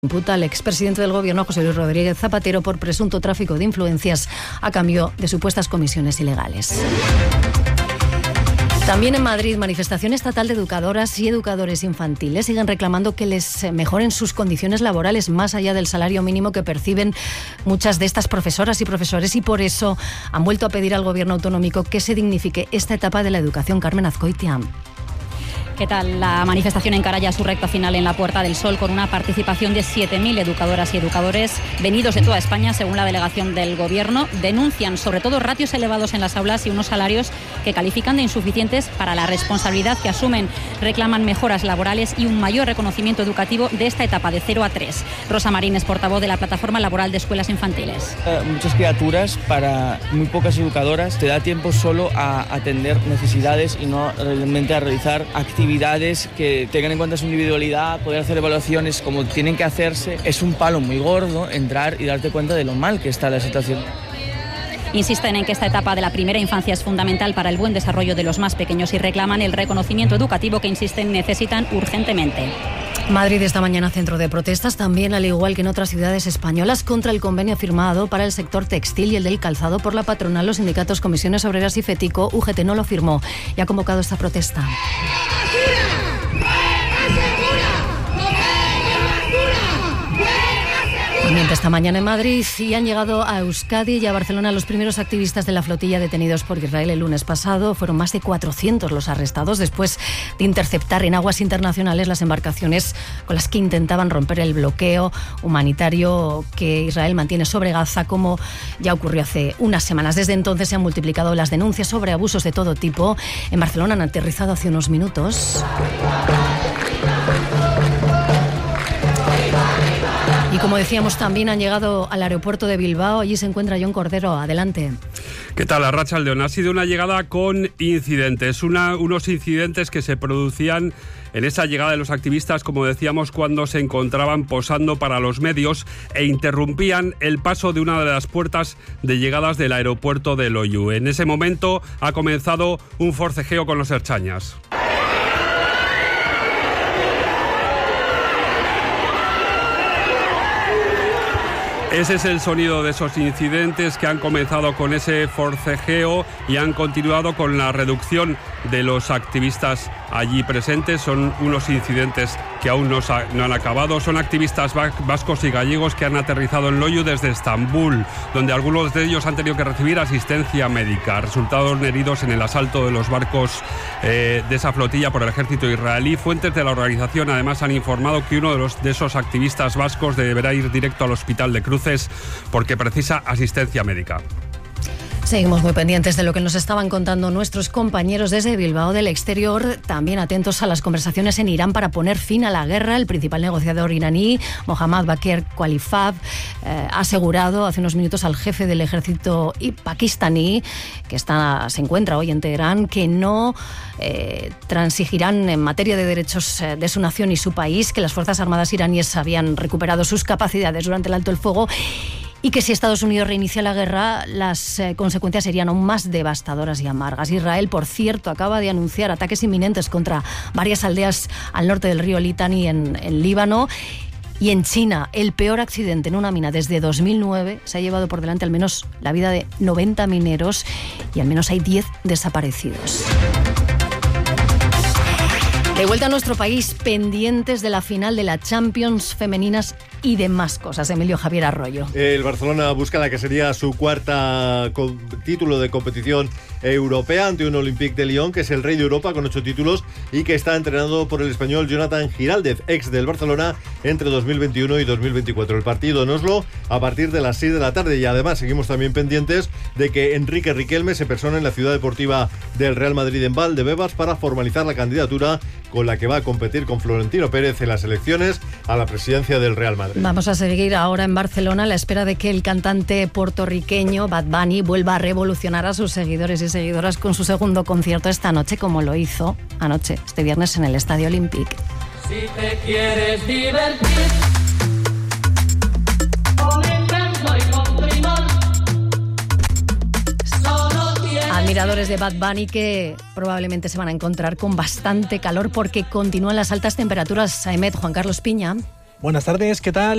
Imputa al expresidente del gobierno, José Luis Rodríguez Zapatero, por presunto tráfico de influencias a cambio de supuestas comisiones ilegales. También en Madrid, manifestación estatal de educadoras y educadores infantiles siguen reclamando que les mejoren sus condiciones laborales más allá del salario mínimo que perciben muchas de estas profesoras y profesores, y por eso han vuelto a pedir al gobierno autonómico que se dignifique esta etapa de la educación. Carmen Azcoitia. ¿Qué tal? La manifestación encara ya su recta final en la Puerta del Sol, con una participación de 7.000 educadoras y educadores venidos de toda España, según la delegación del Gobierno. Denuncian sobre todo ratios elevados en las aulas y unos salarios que califican de insuficientes para la responsabilidad que asumen. Reclaman mejoras laborales y un mayor reconocimiento educativo de esta etapa de 0 a 3. Rosa Marín es portavoz de la Plataforma Laboral de Escuelas Infantiles. Muchas criaturas, para muy pocas educadoras, te da tiempo solo a atender necesidades y no realmente a realizar actividades que tengan en cuenta su individualidad, poder hacer evaluaciones como tienen que hacerse. Es un palo muy gordo entrar y darte cuenta de lo mal que está la situación. Insisten en que esta etapa de la primera infancia es fundamental para el buen desarrollo de los más pequeños y reclaman el reconocimiento educativo que, insisten, necesitan urgentemente. Madrid esta mañana centro de protestas, también al igual que en otras ciudades españolas, contra el convenio firmado para el sector textil y el del calzado por la patronal, los sindicatos Comisiones Obreras y FETICO. UGT no lo firmó y ha convocado esta protesta. Esta mañana en Madrid, y han llegado a Euskadi y a Barcelona los primeros activistas de la flotilla detenidos por Israel el lunes pasado. Fueron más de 400 los arrestados después de interceptar en aguas internacionales las embarcaciones con las que intentaban romper el bloqueo humanitario que Israel mantiene sobre Gaza, como ya ocurrió hace unas semanas. Desde entonces se han multiplicado las denuncias sobre abusos de todo tipo. En Barcelona han aterrizado hace unos minutos. Y como decíamos, también han llegado al aeropuerto de Bilbao. Allí se encuentra Jon Cordero. Adelante. ¿Qué tal, Arratsaldeon? Ha sido una llegada con incidentes. Unos incidentes que se producían en esa llegada de los activistas, como decíamos, cuando se encontraban posando para los medios e interrumpían el paso de una de las puertas de llegadas del aeropuerto de Loiu. En ese momento ha comenzado un forcejeo con los ertzainas. Ese es el sonido de esos incidentes que han comenzado con ese forcejeo y han continuado con la reducción de los activistas allí presentes. Son unos incidentes que aún no han acabado. Son activistas vascos y gallegos que han aterrizado en Loiu desde Estambul, donde algunos de ellos han tenido que recibir asistencia médica. Resultaron heridos en el asalto de los barcos de esa flotilla por el ejército israelí. Fuentes de la organización además han informado que uno de esos activistas vascos deberá ir directo al hospital de Cruces porque precisa asistencia médica. Seguimos muy pendientes de lo que nos estaban contando nuestros compañeros desde Bilbao del Exterior, también atentos a las conversaciones en Irán para poner fin a la guerra. El principal negociador iraní, Mohammad Bakr Khalilzad, ha asegurado hace unos minutos al jefe del ejército pakistaní, que se encuentra hoy en Teherán, que no transigirán en materia de derechos de su nación y su país, que las Fuerzas Armadas iraníes habían recuperado sus capacidades durante el alto el fuego, y que si Estados Unidos reinicia la guerra, las consecuencias serían aún más devastadoras y amargas. Israel, por cierto, acaba de anunciar ataques inminentes contra varias aldeas al norte del río Litani en Líbano. Y en China, el peor accidente en una mina desde 2009 se ha llevado por delante al menos la vida de 90 mineros y al menos hay 10 desaparecidos. De vuelta a nuestro país, pendientes de la final de la Champions femeninas y demás cosas. Emilio Javier Arroyo. El Barcelona busca la que sería su cuarta título de competición europea ante un Olympique de Lyon, que es el rey de Europa con 8 títulos y que está entrenado por el español Jonathan Giraldez, ex del Barcelona, entre 2021 y 2024. El partido en Oslo a partir de las 6 de la tarde, y además seguimos también pendientes de que Enrique Riquelme se persone en la ciudad deportiva del Real Madrid en Valdebebas para formalizar la candidatura con la que va a competir con Florentino Pérez en las elecciones a la presidencia del Real Madrid. Vamos a seguir ahora en Barcelona a la espera de que el cantante puertorriqueño Bad Bunny vuelva a revolucionar a sus seguidores y seguidoras con su segundo concierto esta noche, como lo hizo anoche, este viernes, en el Estadio Olympique. Si te quieres divertir, admiradores de Bad Bunny que probablemente se van a encontrar con bastante calor porque continúan las altas temperaturas. Juan Carlos Piña. Buenas tardes, ¿qué tal?